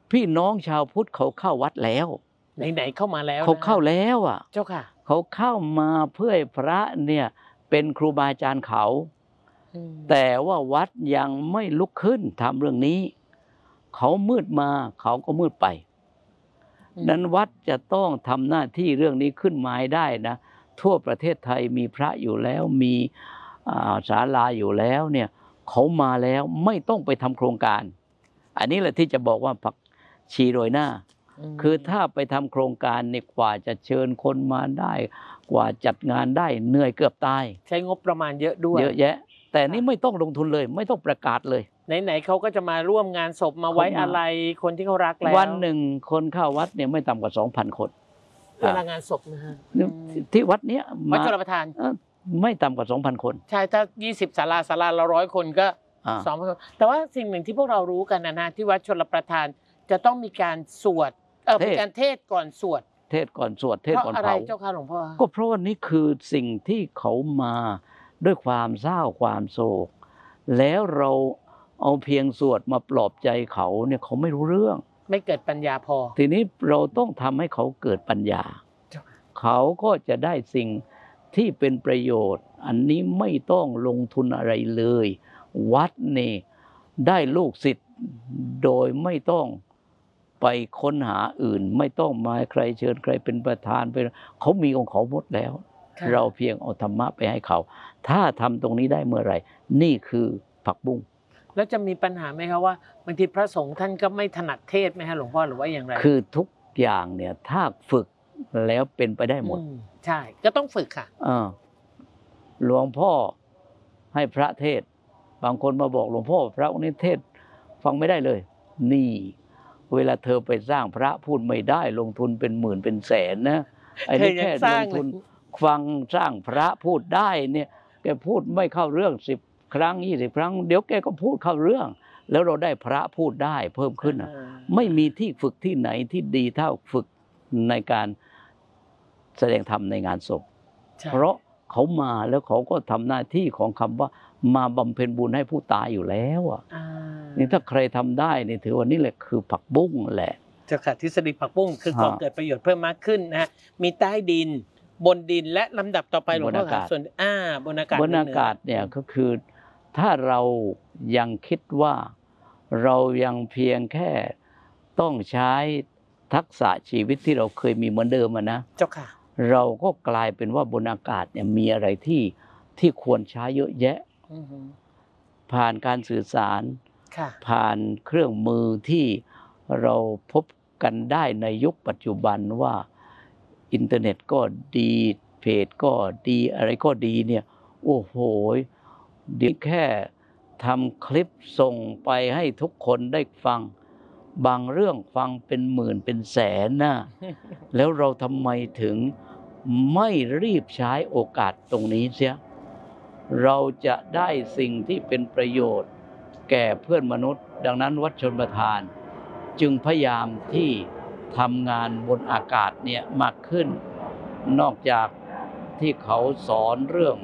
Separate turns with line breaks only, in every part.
พี่น้องชาวพุทธเขาเข้าวัดแล้ว
ไหนๆเข้ามาแล้ว
เขาเข้าแล้วอ่ะ
เจ้าค่ะ
เขาเข้ามาเพื่อให้พระเนี่ยเป็นครูบาอาจารย์เขาแต่ว่าวัดยังไม่ลุกขึ้นทำเรื่องนี้เขามืดมาเขาก็มืดไปนั้นวัดจะต้องทำหน้าที่เรื่องนี้ขึ้นมาให้ได้นะทั่วประเทศไทยมีพระอยู่แล้วมีศาลาอยู่แล้วเนี่ยเขามาแล้วไม่ต้องไปทำโครงการอันนี้แหละที่จะบอกว่าผักชีโรยหน้าคือถ้าไปทำโครงการเนี่ยกว่าจะเชิญคนมาได้กว่าจัดงานได้เหนื่อยเกือบตาย
ใช้งบประมาณเยอะด้วย
เยอะแยะแต่นี่ไม่ต้องลงทุนเลยไม่ต้องประกาศเลย
ไหนๆเขาก็จะมาร่วมงานศพมาไว้อะไรคนที่เขารักแล้ว
วันหนึ่งคนเข้าวัดเนี่ยไม่ต่ำกว่า 2,000 คน
เวลางานศพนะฮะ
ที่วัดเนี้ย
วัดชลประทาน
ไม่ต่ำกว่า 2,000 คน
ใช่ถ้า20ศาลาละ100 คนก็2,000 คนแต่ว่าสิ่งหนึ่งที่พวกเรารู้กันนะที่วัดชลประทานจะต้องมีการสวดมีการเทศก่อนสวด
เทศก่อนสวดเทศก่อนเผา
อะไรเจ้าค่ะหลวงพ่อ
ก็เพราะว่านี่คือสิ่งที่เขามาด้วยความเศร้าความโศกแล้วเราเอาเพียงสวดมาปลอบใจเขาเนี่ยเขาไม่รู้เรื่อง
ไม่เกิดปัญญาพอ
ทีนี้เราต้องทำให้เขาเกิดปัญญาเขาก็จะได้สิ่งที่เป็นประโยชน์อันนี้ไม่ต้องลงทุนอะไรเลยวัดนี่ได้ลูกศิษย์โดยไม่ต้องไปค้นหาอื่นไม่ต้องมาใครเชิญใครเป็นประธานไปเขามีของเขาหมดแล้วเราเพียงเอาธรรมะไปให้เขาถ้าทำตรงนี้ได้เมื่อไหร่นี่คือผักบุ้ง
แล้วจะมีปัญหาไหมครับว่าบางทีพระสงฆ์ท่านก็ไม่ถนัดเทศไหมฮะหลวงพ่อหรือว่าอย่างไร
คือทุกอย่างเนี่ยถ้าฝึกแล้วเป็นไปได้หมด
ใช่ก็ต้องฝึกค่ะ
หลวงพ่อให้พระเทศบางคนมาบอกหลวงพ่อพระองค์นี้เทศฟังไม่ได้เลยนี่เวลาเธอไปสร้างพระพูดไม่ได้ลงทุนเป็นหมื่นเป็นแสนนะไอ้นี่แค่ลงทุนฟังสร้างพระพูดได้เนี่ยแกพูดไม่เข้าเรื่อง10 ครั้ง20 ครั้งเดี๋ยวแกก็พูดเข้าเรื่องแล้วเราได้พระพูดได้เพิ่มขึ้นไม่มีที่ฝึกที่ไหนที่ดีเท่าฝึกในการแสดงธรรมในงานศพเพราะเขามาแล้วเขาก็ทำหน้าที่ของคำว่ามาบำเพ็ญบุญให้ผู้ตายอยู่แล้วนี่ถ้าใครทำได้นี่ถือว่านี่แหละคือผักบุ้งแหละ
เจ้าค่ะทฤษฎีผักบุ้งคือก่อเกิดประโยชน์เพิ่มมากขึ้นนะฮะมีใต้ดินบนดินและลำดับต่อไปหลวงพ่อค่ะส่วนบนอากาศ
บนอากาศเนี่ยก็คือถ้าเรายังคิดว่าเรายังเพียงแค่ต้องใช้ทักษะชีวิตที่เราเคยมีเหมือนเดิมนะ
เจ้าค่ะ
เราก็กลายเป็นว่าบนอากาศเนี่ยมีอะไรที่ควรใช้เยอะแยะผ่านการสื่อสารผ่านเครื่องมือที่เราพบกันได้ในยุคปัจจุบันว่าอินเทอร์เน็ตก็ดีเพจก็ดีอะไรก็ดีเนี่ยโอ้โหเดี๋ยวแค่ทำคลิปส่งไปให้ทุกคนได้ฟังบางเรื่องฟังเป็นหมื่นเป็นแสนนะแล้วเราทำไมถึงไม่รีบใช้โอกาสตรงนี้เสียเราจะได้สิ่งที่เป็นประโยชน์แก่เพื่อนมนุษย์ดังนั้นวัดชลประทานจึงพยายามที่ทำงานบนอากาศเนี่ยมากขึ้นนอกจากที่เขาสอนเรื่อง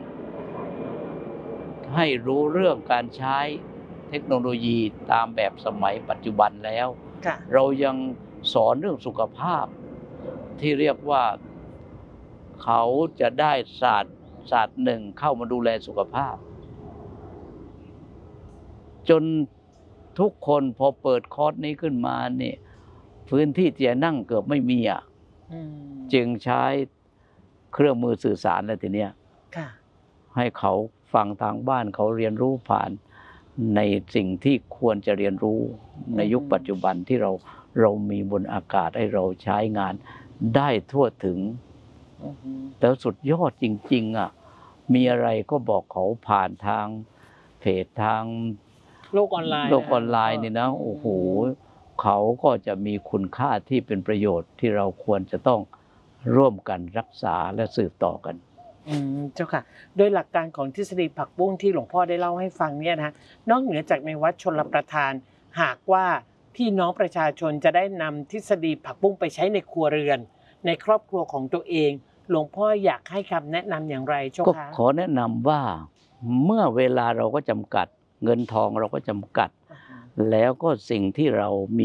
ให้รู้เรื่องการใช้เทคโนโลยีตามแบบสมัยปัจจุบันแล้วเรายังสอนเรื่องสุขภาพที่เรียกว่าเขาจะได้ศาสตร์หนึ่งเข้ามาดูแลสุขภาพจนทุกคนพอเปิดคอร์สนี้ขึ้นมาเนี่ยพื้นที่ที่จะนั่งเกือบไม่มีจึงใช้เครื่องมือสื่อสารอะไรทีเนี้ยให้เขาฟังทางบ้านเขาเรียนรู้ผ่านในสิ่งที่ควรจะเรียนรู้ในยุคปัจจุบันที่เรามีบนอากาศให้เราใช้งานได้ทั่วถึงแต่สุดยอดจริงๆมีอะไรก็บอกเขาผ่านทางเพจทาง
โลกออนไลน์
นี่นะโอ้โหเขาก็จะมีคุณค่าที่เป็นประโยชน์ที่เราควรจะต้องร่วมกันรักษาและสืบต่อกัน
เจ้าค่ะโดยหลักการของทฤษฎีผักบุ้งที่หลวงพ่อได้เล่าให้ฟังเนี่ยนะนอกเหนือจากในวัดชลประทานหากว่าพี่น้องประชาชนจะได้นำทฤษฎีผักบุ้งไปใช้ในครัวเรือนในครอบครัวของตัวเองหลวงพ่ออยากให้คำแนะนำอย่างไรเจ้าค่ะ
ก็ขอแนะนำว่าเมื่อเวลาเราก็จำกัดเงินทองเราก็จำกัดแล้วก็สิ่งที่เรามี